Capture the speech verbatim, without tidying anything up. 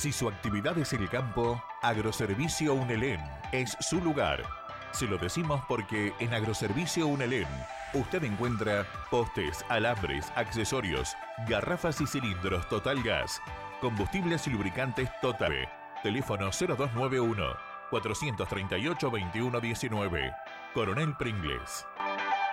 Si su actividad es el campo, Agroservicio Unelén es su lugar. Se lo decimos porque en Agroservicio Unelén usted encuentra postes, alambres, accesorios, garrafas y cilindros Total Gas, combustibles y lubricantes Total. Teléfono cero dos nueve uno, cuatro tres ocho, dos uno uno nueve. Coronel Pringles.